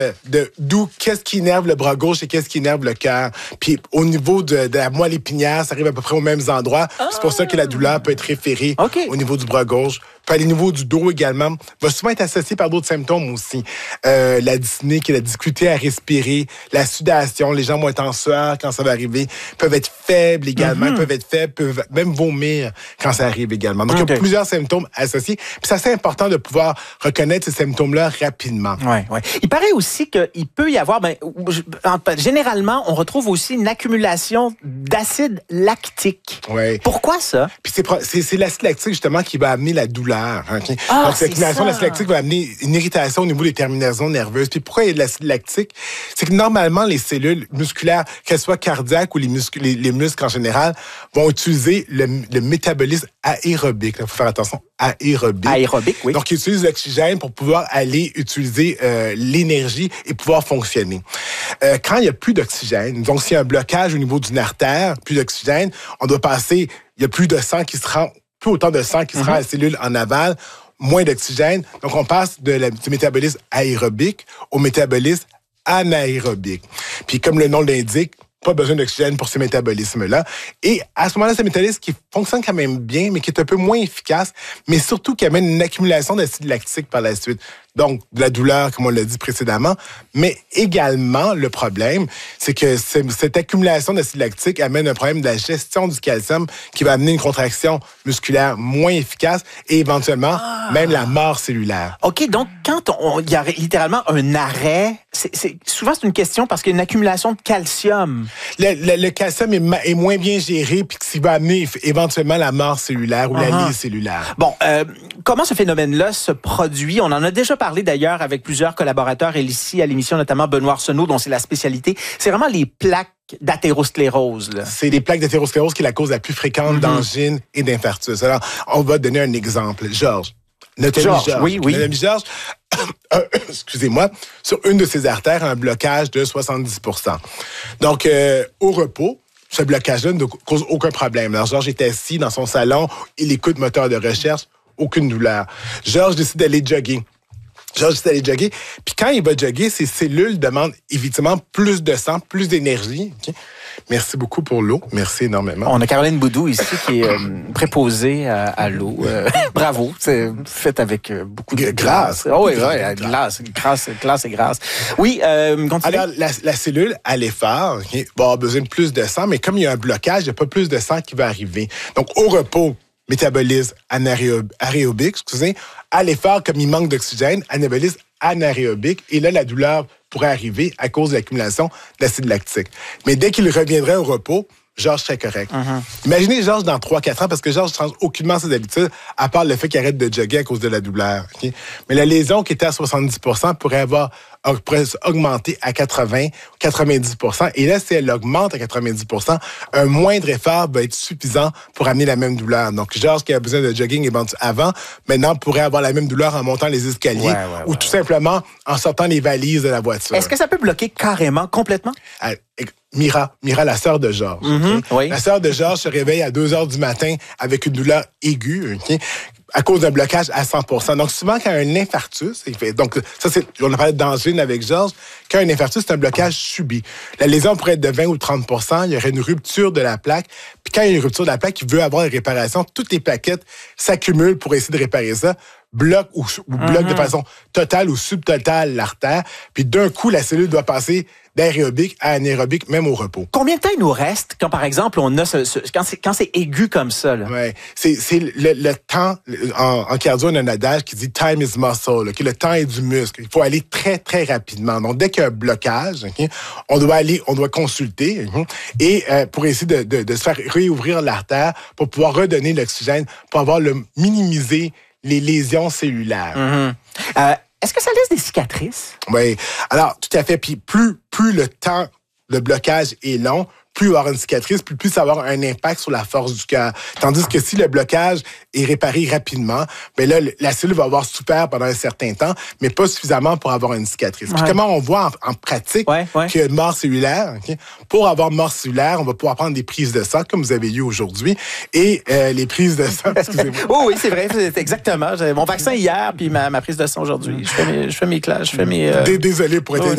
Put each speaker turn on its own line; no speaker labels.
d'où qu'est-ce qui énerve le bras gauche et qu'est-ce qui énerve le cœur. Puis au niveau de la moelle épinière, ça arrive à peu près aux mêmes endroits. C'est pour ça que la douleur peut être référée au niveau du bras gauche. Puis au niveau du dos également, va souvent être associé par d'autres symptômes aussi. La dyspnée, qui est la difficulté à respirer, la sudation, les gens vont être en sueur quand ça va arriver, peuvent être faibles également, peuvent même vomir quand ça arrive également. Donc, il y a plusieurs symptômes associés. Puis c'est assez important de pouvoir reconnaître ces symptômes-là rapidement.
Oui. Il paraît aussi qu'il peut y avoir, généralement, on retrouve aussi une accumulation d'acide lactique.
Oui.
Pourquoi ça?
Puis c'est l'acide lactique, justement, qui va amener la douleur. Okay? Donc, cette accumulation d'acide lactique va amener une irritation au niveau des terminaisons nerveuses. Puis pourquoi il y a de l'acide lactique? C'est que normalement, les cellules musculaires, qu'elles soient cardiaques ou les muscles en général, vont utiliser le métabolisme aérobique. Il faut faire attention, aérobique.
Aérobique, oui.
Donc, ils utilisent l'oxygène pour pouvoir aller utiliser l'énergie et pouvoir fonctionner. Quand il n'y a plus d'oxygène, donc s'il y a un blocage au niveau d'une artère, plus d'oxygène, on doit passer, il y a plus de sang qui se rend, plus autant de sang qui se rend à la cellule en aval, moins d'oxygène. Donc, on passe du métabolisme aérobique au métabolisme anaérobique. Puis, comme le nom l'indique, pas besoin d'oxygène pour ce métabolisme-là. Et à ce moment-là, c'est un métabolisme qui fonctionne quand même bien, mais qui est un peu moins efficace, mais surtout qui amène une accumulation d'acide lactique par la suite. Donc, de la douleur, comme on l'a dit précédemment. Mais également, le problème, c'est que cette accumulation d'acide lactique amène un problème de la gestion du calcium qui va amener une contraction musculaire moins efficace et éventuellement même la mort cellulaire.
OK, donc quand il y a littéralement un arrêt, souvent c'est une question parce qu'il y a une accumulation de calcium.
Le calcium est moins bien géré puis qui va amener éventuellement la mort cellulaire ou la lyse cellulaire.
Bon, comment ce phénomène-là se produit? On en a déjà parlé d'ailleurs avec plusieurs collaborateurs ici à l'émission, notamment Benoît Arsenault, dont c'est la spécialité. C'est vraiment les plaques d'athérosclérose.
C'est les plaques d'athérosclérose qui est la cause la plus fréquente d'angine et d'infarctus. Alors, on va donner un exemple. Georges. Notre ami Georges.
Oui.
Notre ami Georges, excusez-moi, sur une de ses artères, un blocage de 70%. Donc, au repos, ce blocage-là ne cause aucun problème. Alors, Georges est assis dans son salon, il écoute moteur de recherche, aucune douleur. Georges décide d'aller jogger. Puis quand il va jogger, ses cellules demandent évidemment plus de sang, plus d'énergie. Okay? Merci beaucoup pour l'eau. Merci énormément.
On a Caroline Boudou ici qui est préposée à l'eau. Bravo. C'est fait avec beaucoup de glace. Oui, glace et grasse. Oui, continue.
Alors, la cellule à l'effort va avoir besoin de plus de sang, mais comme il y a un blocage, il n'y a pas plus de sang qui va arriver. Donc, au repos, métabolisme aérobique, à l'effort, comme il manque d'oxygène, anabolisme anaérobique, et là, la douleur pourrait arriver à cause de l'accumulation d'acide lactique. Mais dès qu'il reviendrait au repos, Georges serait correct. Imaginez Georges dans 3-4 ans, parce que Georges ne change aucunement ses habitudes, à part le fait qu'il arrête de jogger à cause de la douleur. Okay? Mais la lésion qui était à 70% pourrait augmenter à 80, 90%. Et là, si elle augmente à 90%, un moindre effort va être suffisant pour amener la même douleur. Donc, Georges, qui a besoin de jogging avant, maintenant pourrait avoir la même douleur en montant les escaliers ou tout simplement en sortant les valises de la voiture.
Est-ce que ça peut bloquer carrément, complètement?
Mira, la sœur de Georges. Okay? La sœur de Georges se réveille à 2 heures du matin avec une douleur aiguë, okay? À cause d'un blocage à 100%. Donc, souvent, quand il y a un infarctus, donc ça, on a parlé d'angine avec Georges, quand il y a un infarctus, c'est un blocage subi. La lésion pourrait être de 20 ou 30%, il y aurait une rupture de la plaque. Puis quand il y a une rupture de la plaque, il veut avoir une réparation, toutes les plaquettes s'accumulent pour essayer de réparer ça, bloque de façon totale ou subtotale l'artère, puis d'un coup, la cellule doit passer d'aérobique à anaérobique, même au repos.
Combien de temps il nous reste quand, par exemple, on a quand c'est aigu comme ça?
Oui, c'est le temps, en cardio, on a un adage qui dit « time is muscle », okay? Le temps est du muscle. Il faut aller très, très rapidement. Donc, dès qu'il y a un blocage, okay, on doit consulter et pour essayer de se faire réouvrir l'artère pour pouvoir redonner l'oxygène, pour minimiser les lésions cellulaires.
Est-ce que ça laisse des cicatrices?
Oui. Alors, tout à fait. Puis plus le temps de blocage est long, plus il va y avoir une cicatrice, plus ça va avoir un impact sur la force du cœur. Tandis que si le blocage est réparé rapidement, bien là, la cellule va avoir souffert pendant un certain temps, mais pas suffisamment pour avoir une cicatrice. Puis comment on voit en pratique qu'il y a une mort cellulaire? Okay? Pour avoir mort cellulaire, on va pouvoir prendre des prises de sang, comme vous avez eu aujourd'hui, et les prises de sang, excusez-moi.
Oui, c'est vrai, c'est exactement. J'avais mon vaccin hier, puis ma prise de sang aujourd'hui. Je fais mes classes, Désolé
pour être